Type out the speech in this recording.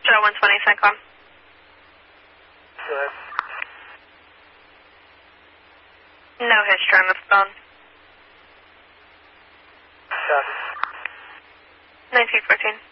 Shuttle 120, CENTCOM. Go ahead. No history on the phone. Copy. 1914.